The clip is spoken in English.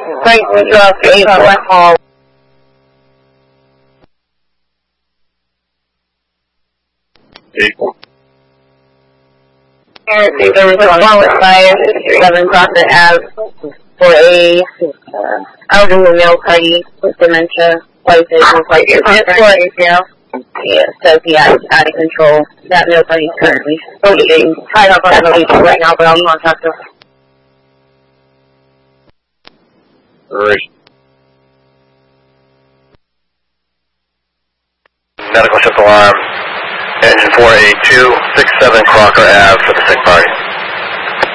Frank Woodruff, 8 West Hall. There was a call at 567 Crockett Ave for a elderly male party with dementia. Life is quite yeah. Yeah, says he has out of control. That male party is currently getting tied up on the leash right now, but I'll contact him. Right. Medical shift alarm, engine 48267 Crocker Ave for the sick party.